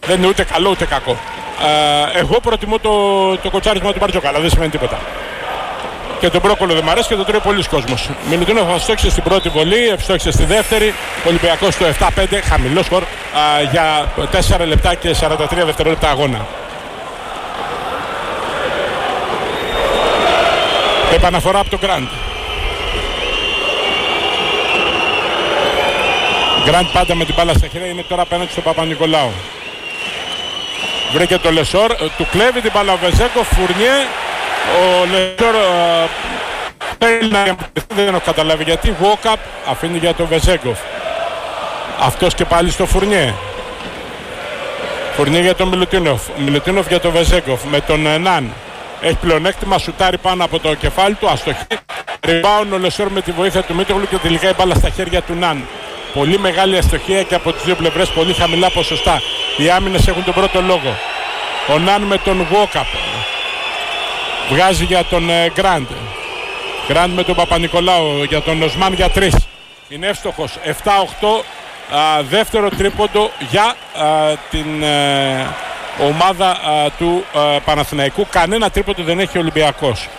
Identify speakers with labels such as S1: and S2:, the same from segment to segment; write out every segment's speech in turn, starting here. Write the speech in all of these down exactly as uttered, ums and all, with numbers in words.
S1: Δεν είναι ούτε καλό ούτε κακό. Ε, εγώ προτιμώ το, το κοτσάρισμα του Μπαρτζόκα, αλλά δεν σημαίνει τίποτα. Και τον μπρόκολο δεν μ' αρέσει και τον τρώει πολλοί κόσμος. Μιλουτίνοφ ευστόχησε στην πρώτη βολή, ευστόχησε στη δεύτερη. Ολυμπιακός στο επτά πέντε, χαμηλό σκορ για τέσσερα λεπτά και σαράντα τρία δευτερόλεπτα αγώνα. Επαναφορά από τον Γκραντ. Γκραντ πάντα με την μπάλα στα χέρια, είναι τώρα απέναντι στον Παπα-Νικολάου. Βρήκε το Λεσόρ, του κλέβει την μπάλα ο Βεζέγκοφ, Φουρνιέ. Ο Λεσόρ θέλει να δεν έχω καταλάβει γιατί. Γουόκαπ αφήνει για τον Βεζέγκοφ. Αυτός και πάλι στο Φουρνιέ. Φουρνιέ για τον Μιλουτίνοφ. Μιλουτίνοφ για τον Βεζέγκοφ με τον Ναν. Έχει πλεονέκτημα, σουτάρει πάνω από το κεφάλι του, αστοχή. Ριμπάουν ο Λεσόρ με τη βοήθεια του Μήτρογλου και τελικά η μπάλα στα χέρια του Ναν. Πολύ μεγάλη αστοχία και από τις δύο πλευρές, πολύ χαμηλά ποσοστά. Οι άμυνες έχουν τον πρώτο λόγο. Ο Ναν με τον Γουόκαπ. Βγάζει για τον Γκραντ. Γκραντ με τον Παπα-Νικολάου για τον Οσμάν για τρεις. Είναι εύστοχος. επτά οκτώ. Δεύτερο τρίποντο για α, την α, ομάδα α, του α, Παναθηναϊκού. Κανένα τρίποντο δεν έχει ο Ολυμπιακός.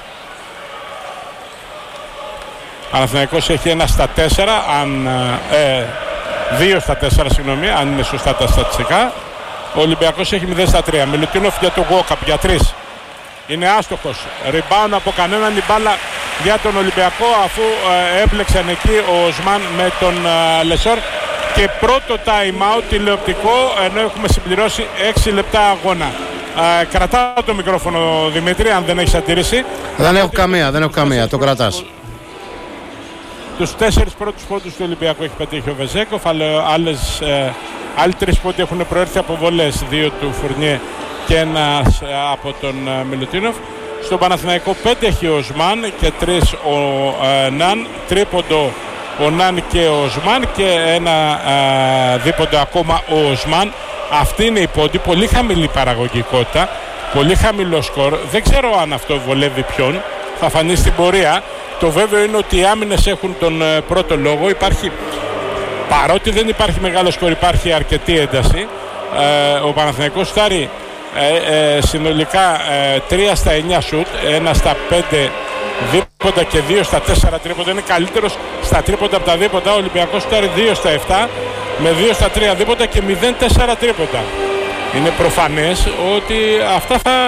S1: Παναθηναϊκός έχει ένα στα τέσσερα, αν, ε, δύο στα τέσσερα, συγγνώμη, αν είναι σωστά τα στατιστικά. Ο Ολυμπιακός έχει μηδέν στα τρία. Μιλουτίνοφ για τον Γουόκαπ για τρεις. Είναι άστοχος. Ριμπάουν από κανέναν η μπάλα για τον Ολυμπιακό, αφού ε, έπλεξαν εκεί ο Οσμάν με τον ε, Λεσόρ. Και πρώτο time out τηλεοπτικό, ενώ έχουμε συμπληρώσει έξι λεπτά αγώνα. Ε, κρατάω το μικρόφωνο, Δημήτρη, αν δεν έχεις αντίρρηση.
S2: Δεν έχω καμία, δεν έχω καμία, το κρατάς.
S1: Τους τέσσερις πρώτους πόντους του Ολυμπιακού έχει πετύχει ο Βεζέγκοφ, αλλά άλλες, ε, άλλοι τρεις πόντοι έχουν προέρθει από βολές, δύο του Φουρνιέ και ένας από τον ε, Μιλουτίνοφ. Στον Παναθηναϊκό πέντε έχει ο Οσμάν και τρεις ο ε, Ναν, τρίποντο ο Ναν και ο Οσμάν και ένα ε, δίποντο ακόμα ο Οσμάν. Αυτή είναι η πόντη, πολύ χαμηλή παραγωγικότητα, πολύ χαμηλό σκορ. Δεν ξέρω αν αυτό βολεύει ποιον, θα φανεί στην πορεία. Το βέβαιο είναι ότι οι άμυνες έχουν τον ε, πρώτο λόγο. Υπάρχει, παρότι δεν υπάρχει μεγάλο σκορ, υπάρχει αρκετή ένταση. Ε, ο Παναθηναϊκός στάρει ε, ε, συνολικά ε, τρία στα εννιά σουτ, ένα στα πέντε δίποντα και δύο στα τέσσερα τρίποντα. Είναι καλύτερος στα τρίποντα από τα δίποντα. Ο Ολυμπιακός στάρει δύο στα επτά με δύο στα τρία δίποντα και μηδέν τέσσερα τρίποντα. Είναι προφανές ότι αυτά θα...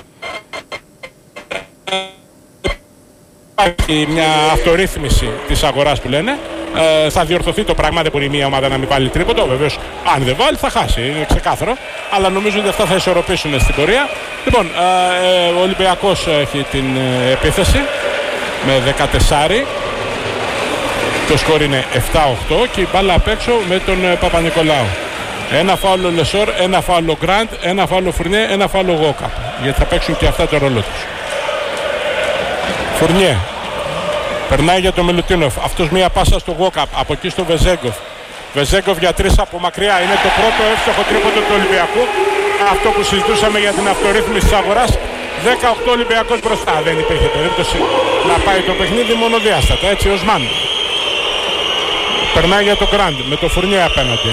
S1: Υπάρχει μια αυτορύθμιση της αγοράς που λένε. Ε, θα διορθωθεί το πράγμα, δεν μπορεί μια ομάδα να μην βάλει τρίποντο. Βεβαίως, αν δεν βάλει, θα χάσει. Είναι ξεκάθαρο. Αλλά νομίζω ότι αυτά θα ισορροπήσουν στην πορεία. Λοιπόν, ε, ο Ολυμπιακός έχει την ε, επίθεση με δεκατέσσερα. Το σκορ είναι επτά οκτώ και η μπάλα απ' έξω με τον ε, Παπα-Νικολάου. Ένα φάουλο Λεσόρ, ένα φάουλο Γκραντ, ένα φάουλο Φουρνιέ, ένα φάουλο Γουόκαπ. Γιατί θα παίξουν και αυτά το ρόλο τους. Φουρνιέ. Περνάει για τον Μιλουτίνοφ. Αυτός μία πάσα στο Γουόκαπ. Από εκεί στο Βεζέγκοφ. Βεζέγκοφ για τρεις από μακριά. Είναι το πρώτο εύστοχο τρίποντο του Ολυμπιακού. Αυτό που συζητούσαμε για την αυτορύθμιση της αγοράς. δεκαοκτώ Ολυμπιακός μπροστά. Δεν υπήρχε περίπτωση να πάει το παιχνίδι μονοδιάστατα. Έτσι, Οσμάν. Περνάει για τον Γκραντ με το Φουρνιέ απέναντι.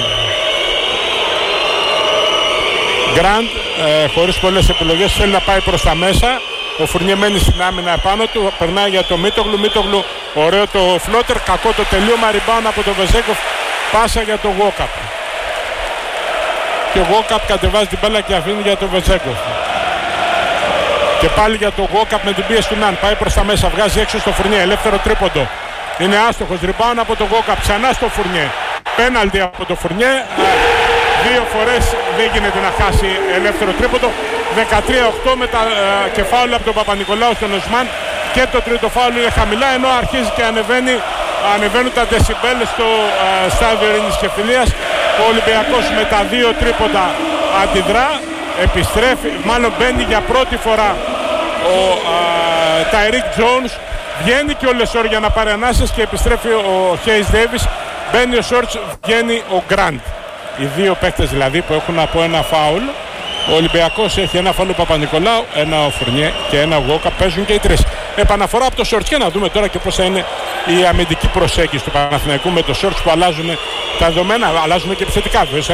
S1: Γκραντ ε, χωρίς πολλές επιλογές θέλει να πάει προς τα μέσα. Ο Φουρνιέ μένει στην άμυνα επάνω του, περνάει για το Μήτογλου. Μήτογλου, ωραίο το φλότερ, κακό το τελείωμα, ριμπάουν από τον Βεζέγκοφ, πάσα για το Γουόκαπ. Και ο Γουόκαπ κατεβάζει την μπάλα και αφήνει για τον Βεζέγκοφ. Και πάλι για το Γουόκαπ με την πίεση του Ναν, πάει προς τα μέσα, βγάζει έξω στο Φουρνιέ, ελεύθερο τρίποντο. Είναι άστοχος, ριμπάουν από το Γουόκαπ, ξανά στο Φουρνιέ. Πέναλτι από το Φουρνιέ. Δύο φορές δεν γίνεται να χάσει ελεύθερο τρίποντο. δεκατρία οκτώ με τα ε, κεφάλαια από τον Παπα-Νικολάου στον Οσμάν. Και το τρίτο φάουλ είναι χαμηλά, ενώ αρχίζει και ανεβαίνει, ανεβαίνουν τα δεσιμπέλ στο ε, στάδιο Ειρήνης και Φιλίας. Ο Ολυμπιακός με τα δύο τρίποντα αντιδρά, επιστρέφει, μάλλον μπαίνει για πρώτη φορά ο ε, Ταϊρίκ Τζόουνς. Βγαίνει και ο Λεσόρ για να πάρει ανάσες και επιστρέφει ο Χέις Ντέιβις. Μπαίνει ο Σόρτς, βγαίνει ο Γκραντ. Οι δύο παίκτες δηλαδή που έχουν από ένα φάουλ. Ο Ολυμπιακός έχει ένα φάουλ Παπα-Νικολάου, ένα ο Φουρνιέ και ένα Γουόκα. Παίζουν και οι τρεις. Επαναφορά από το Σόρτς και να δούμε τώρα και πώς θα είναι η αμυντική προσέγγιση του Παναθηναϊκού με το Σόρτς που αλλάζουν τα δεδομένα, αλλάζουν και επιθετικά.